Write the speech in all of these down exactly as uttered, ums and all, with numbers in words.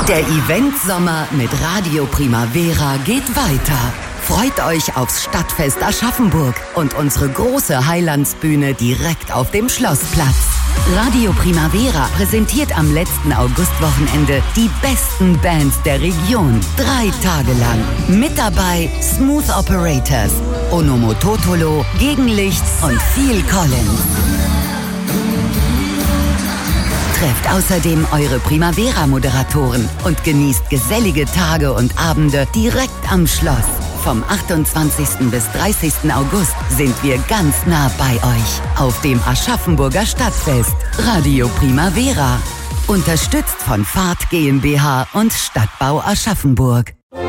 Der Event-Sommer mit Radio Primavera geht weiter. Freut euch aufs Stadtfest Aschaffenburg und unsere große Heilandsbühne direkt auf dem Schlossplatz. Radio Primavera präsentiert am letzten Augustwochenende die besten Bands der Region. Drei Tage lang. Mit dabei Smooth Operators, Onomototolo, Gegenlicht und Phil Collins. Trefft außerdem eure Primavera-Moderatoren und genießt gesellige Tage und Abende direkt am Schloss. Vom achtundzwanzigsten bis dreißigsten August sind wir ganz nah bei euch auf dem Aschaffenburger Stadtfest. Radio Primavera. Unterstützt von Fahrt GmbH und Stadtbau Aschaffenburg.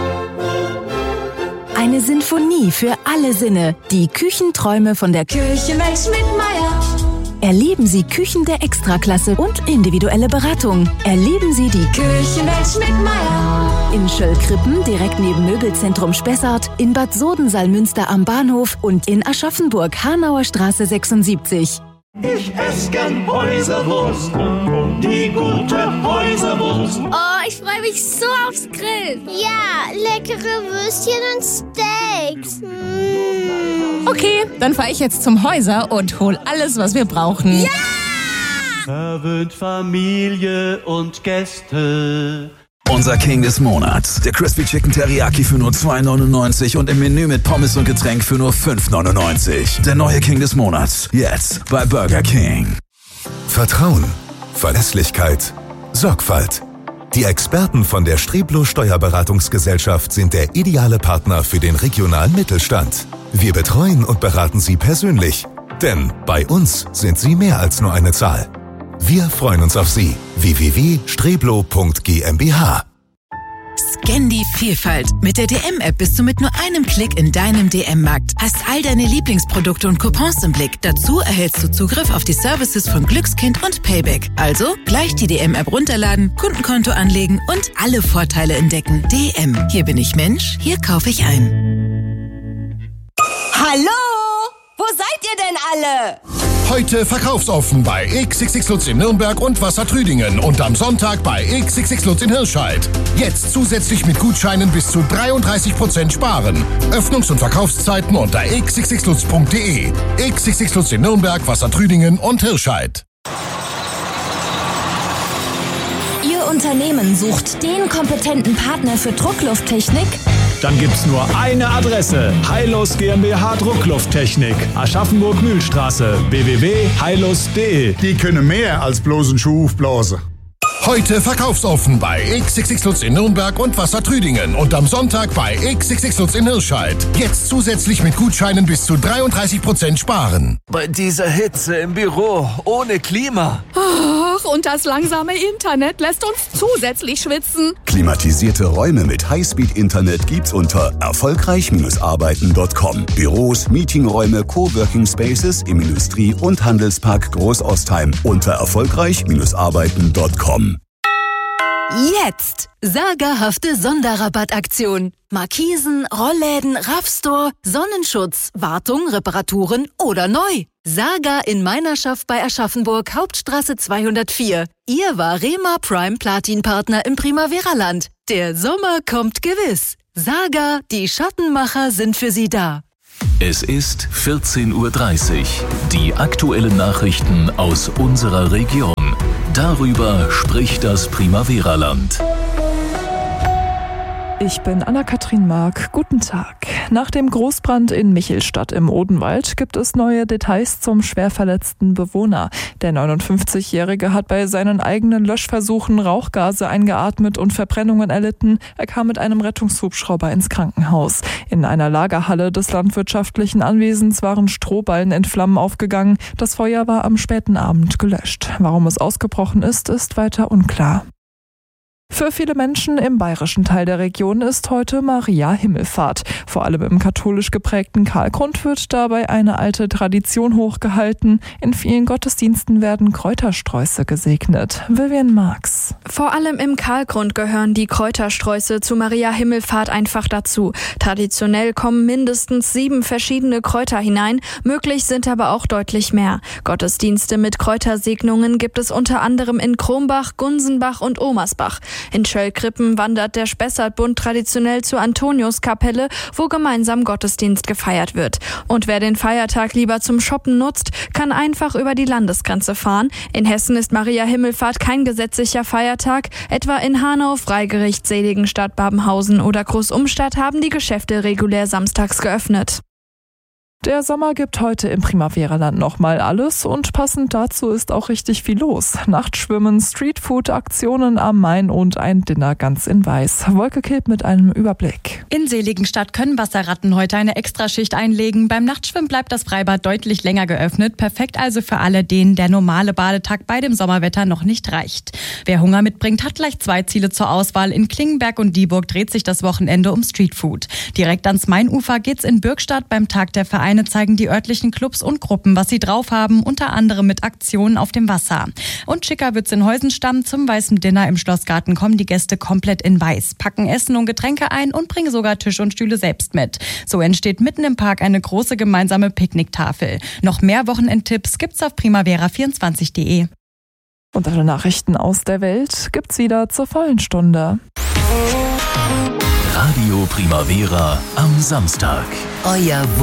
Eine Sinfonie für alle Sinne. Die Küchenträume von der Küchenwelt Schmidtmeyer. Erleben Sie Küchen der Extraklasse und individuelle Beratung. Erleben Sie die Küchenwelt Schmidtmeyer. In Schöllkrippen, direkt neben Möbelzentrum Spessart, in Bad Soden-Salmünster am Bahnhof und in Aschaffenburg, Hanauer Straße sechsundsiebzig. Ich esse gern Häuserwurst, die gute Häuserwurst. Oh, ich freue mich so aufs Grill. Ja, leckere Würstchen und Steaks. Mm. Okay, dann fahre ich jetzt zum Häuser und hol alles, was wir brauchen. Ja! Verwöhnt Familie und Gäste. Unser King des Monats. Der Crispy Chicken Teriyaki für nur zwei neunundneunzig und im Menü mit Pommes und Getränk für nur fünf neunundneunzig. Der neue King des Monats. Jetzt bei Burger King. Vertrauen, Verlässlichkeit, Sorgfalt. Die Experten von der Streblo Steuerberatungsgesellschaft sind der ideale Partner für den regionalen Mittelstand. Wir betreuen und beraten Sie persönlich. Denn bei uns sind Sie mehr als nur eine Zahl. Wir freuen uns auf Sie. w w w punkt streblo punkt g m b h. Scan die Vielfalt. Mit der D M-App bist du mit nur einem Klick in deinem D M-Markt. Hast all deine Lieblingsprodukte und Coupons im Blick. Dazu erhältst du Zugriff auf die Services von Glückskind und Payback. Also gleich die D M-App runterladen, Kundenkonto anlegen und alle Vorteile entdecken. D M. Hier bin ich Mensch, hier kaufe ich ein. Hallo? Wo seid ihr denn alle? Heute verkaufsoffen bei X X X Lutz in Nürnberg und Wassertrüdingen und am Sonntag bei X X X Lutz in Hirscheid. Jetzt zusätzlich mit Gutscheinen bis zu dreiunddreißig Prozent sparen. Öffnungs- und Verkaufszeiten unter x x x lutz punkt d e. X X X Lutz in Nürnberg, Wassertrüdingen und Hirscheid. Ihr Unternehmen sucht den kompetenten Partner für Drucklufttechnik? Dann gibt's nur eine Adresse. Heilus GmbH Drucklufttechnik. Aschaffenburg-Mühlstraße. w w w punkt heilus punkt d e. Die können mehr als bloßen Schuh aufblasen. Heute verkaufsoffen bei X X X Lutz in Nürnberg und Wassertrüdingen und am Sonntag bei X X X Lutz in Hirscheid. Jetzt zusätzlich mit Gutscheinen bis zu dreiunddreißig Prozent sparen. Bei dieser Hitze im Büro, ohne Klima. Ach, und das langsame Internet lässt uns zusätzlich schwitzen. Klimatisierte Räume mit Highspeed-Internet gibt's unter erfolgreich arbeiten punkt com. Büros, Meetingräume, Coworking Spaces im Industrie- und Handelspark Großostheim unter erfolgreich arbeiten punkt com. Jetzt! Sagerhafte Sonderrabattaktion. Markisen, Rollläden, Raffstore, Sonnenschutz, Wartung, Reparaturen oder neu. Saga in Meinerschaft bei Aschaffenburg, Hauptstraße zweihundertvier. Ihr Varema Prime Platin Partner im Primavera-Land. Der Sommer kommt gewiss. Saga, die Schattenmacher sind für Sie da. Es ist vierzehn Uhr dreißig. Die aktuellen Nachrichten aus unserer Region. Darüber spricht das Primavera-Land. Ich bin Anna-Kathrin Mark. Guten Tag. Nach dem Großbrand in Michelstadt im Odenwald gibt es neue Details zum schwer verletzten Bewohner. Der neunundfünfzigjährige hat bei seinen eigenen Löschversuchen Rauchgase eingeatmet und Verbrennungen erlitten. Er kam mit einem Rettungshubschrauber ins Krankenhaus. In einer Lagerhalle des landwirtschaftlichen Anwesens waren Strohballen in Flammen aufgegangen. Das Feuer war am späten Abend gelöscht. Warum es ausgebrochen ist, ist weiter unklar. Für viele Menschen im bayerischen Teil der Region ist heute Maria Himmelfahrt. Vor allem im katholisch geprägten Karlgrund wird dabei eine alte Tradition hochgehalten. In vielen Gottesdiensten werden Kräutersträuße gesegnet. Vivian Marx. Vor allem im Karlgrund gehören die Kräutersträuße zu Maria Himmelfahrt einfach dazu. Traditionell kommen mindestens sieben verschiedene Kräuter hinein, möglich sind aber auch deutlich mehr. Gottesdienste mit Kräutersegnungen gibt es unter anderem in Krombach, Gunsenbach und Omersbach. In Schöllkrippen wandert der Spessartbund traditionell zur Antoniuskapelle, wo gemeinsam Gottesdienst gefeiert wird. Und wer den Feiertag lieber zum Shoppen nutzt, kann einfach über die Landesgrenze fahren. In Hessen ist Maria Himmelfahrt kein gesetzlicher Feiertag. Etwa in Hanau, Freigericht, Seligenstadt, Babenhausen oder Großumstadt haben die Geschäfte regulär samstags geöffnet. Der Sommer gibt heute im Primavera-Land nochmal alles und passend dazu ist auch richtig viel los. Nachtschwimmen, Streetfood-Aktionen am Main und ein Dinner ganz in Weiß. Wolke Kipp mit einem Überblick. In Seligenstadt können Wasserratten heute eine Extraschicht einlegen. Beim Nachtschwimmen bleibt das Freibad deutlich länger geöffnet. Perfekt also für alle, denen der normale Badetag bei dem Sommerwetter noch nicht reicht. Wer Hunger mitbringt, hat gleich zwei Ziele zur Auswahl. In Klingenberg und Dieburg dreht sich das Wochenende um Streetfood. Direkt ans Mainufer geht's in Bürgstadt beim Tag der Vereine zeigen die örtlichen Clubs und Gruppen, was sie drauf haben, unter anderem mit Aktionen auf dem Wasser. Und schicker wird's in Heusenstamm. Zum weißen Dinner im Schlossgarten kommen die Gäste komplett in Weiß, packen Essen und Getränke ein und bringen sogar Tisch und Stühle selbst mit. So entsteht mitten im Park eine große gemeinsame Picknicktafel. Noch mehr Wochenendtipps gibt's auf primavera vierundzwanzig punkt de. Und alle Nachrichten aus der Welt gibt's wieder zur vollen Stunde. Radio Primavera am Samstag. Euer